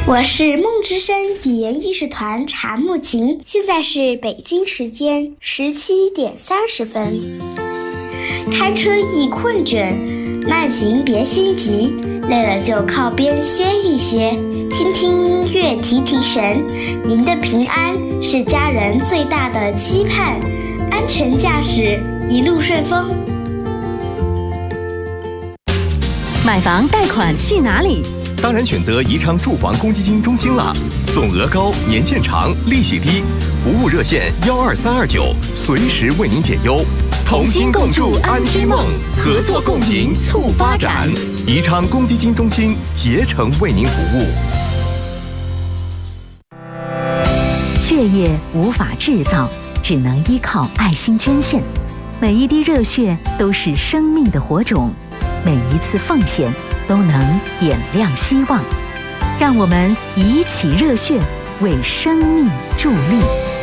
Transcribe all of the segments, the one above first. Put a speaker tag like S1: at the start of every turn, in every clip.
S1: 我是梦之声语言艺术团查木琴，现在是北京时间17点30分。开车易困倦，慢行别心急，累了就靠边歇一歇，听听音乐提提神。您的平安是家人最大的期盼，安全驾驶，一路顺风。
S2: 买房贷款去哪里？
S3: 当然选择宜昌住房公积金中心了，总额高，年限长，利息低，服务热线12329，随时为您解忧。同心共筑安居梦，合作共赢促发展。宜昌公积金中心竭诚为您服务。
S2: 血液无法制造，只能依靠爱心捐献。每一滴热血都是生命的火种，每一次奉献都能点亮希望。让我们一起热血，为生命助力。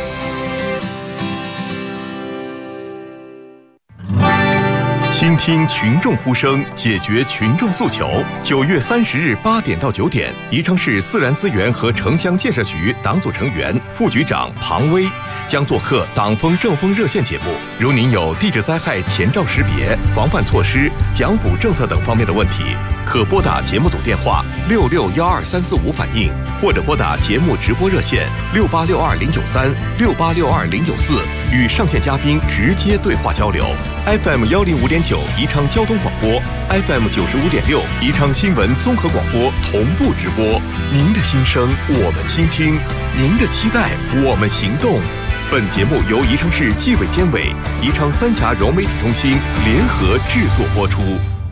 S3: 倾听群众呼声，解决群众诉求。9月30日8点到9点，宜昌市自然资源和城乡建设局党组成员、副局长庞威将做客党风政风热线节目。如您有地质灾害前兆识别、防范措施、奖补政策等方面的问题，可拨打节目组电话6612-345反映，或者拨打节目直播热线6862-093、6862-094，与上线嘉宾直接对话交流。FM 105.9宜昌交通广播， FM 95.6宜昌新闻综合广播同步直播。您的心声我们倾听，您的期待我们行动。本节目由宜昌市纪委监委、宜昌三峡融媒体中心联合制作播出。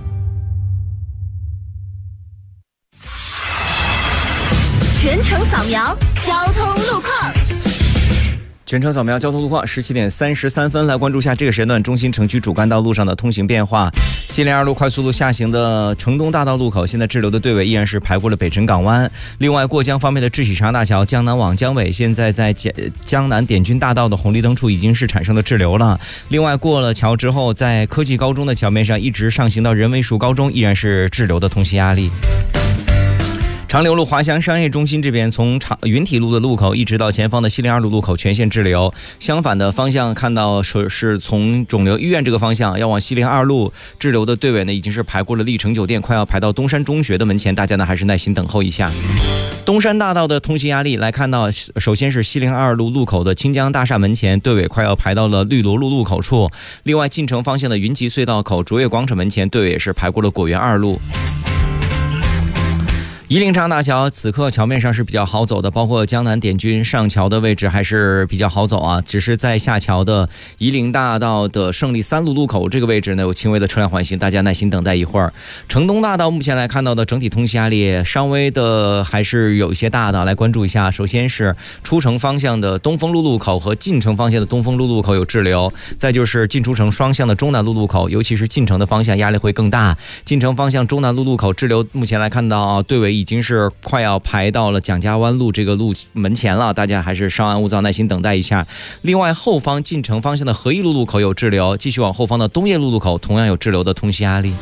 S2: 全程扫描交通路况。
S4: 全程扫描交通路况，17点33分，来关注一下这个时段中心城区主干道路上的通行变化。702路快速路下行的城东大道路口，现在滞留的队尾依然是排过了北辰港湾。另外，过江方面的智喜长大桥江南往江尾，现在在江南点军大道的红绿灯处已经是产生了滞留了。另外，过了桥之后，在科技高中的桥面上一直上行到人文树高中，依然是滞留的通行压力。长流路华翔商业中心这边，从云体路的路口一直到前方的702路路口全线滞留。相反的方向看到是从肿瘤医院这个方向要往702路滞留的队尾呢，已经是排过了丽城酒店，快要排到东山中学的门前，大家呢还是耐心等候一下。东山大道的通行压力来看到，首先是702路路口的清江大厦门前，队尾快要排到了绿萝路路口处。另外，进城方向的云集隧道口卓越广场门前，队尾也是排过了果园2路。夷陵长大桥此刻桥面上是比较好走的，包括江南点军上桥的位置还是比较好走啊，只是在下桥的夷陵大道的胜利3路路口这个位置呢有轻微的车辆缓行，大家耐心等待一会儿。城东大道目前来看到的整体通行压力稍微的还是有一些大的，来关注一下。首先是出城方向的东风路路口和进城方向的东风路路口有滞留，再就是进出城双向的中南路路口，尤其是进城的方向压力会更大。进城方向中南路路口滞留，目前来看到队尾已经是快要排到了蒋家湾路这个路门前了，大家还是稍安勿躁，耐心等待一下。另外，后方进城方向的和义路路口有滞留，继续往后方的东叶路路口同样有滞留的通行压力。